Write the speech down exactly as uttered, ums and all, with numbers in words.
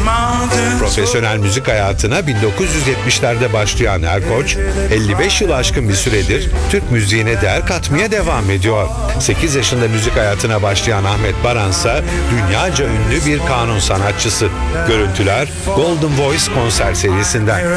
Profesyonel müzik hayatına bin dokuz yüz yetmişlerde başlayan Erkoç, elli beş yıl aşkın bir süredir Türk müziğine değer katmaya devam ediyor. sekiz yaşında müzik hayatına başlayan Ahmet Baran ise dünyaca ünlü bir kanun sanatçısı. Görüntüler Golden Voice konser serisinden.